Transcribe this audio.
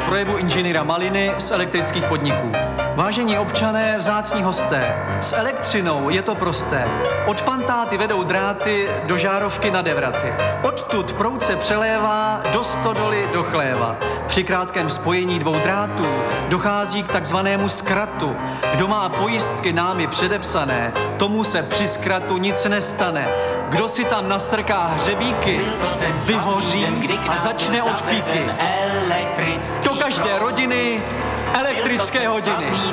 projevu inženýra Maliny z elektrických podniků. Vážení občané, vzácní hosté, s elektřinou je to prosté. Od pantáty vedou dráty do žárovky na devraty. Odtud proud se přelévá do stodoly do chléva. Při krátkém spojení dvou drátů dochází k takzvanému zkratu. Kdo má pojistky námi předepsané, tomu se při zkratu nic nestane. Kdo si tam nastrká hřebíky, vyhoří a začne od píky. Do každé rodiny elektrické hodiny.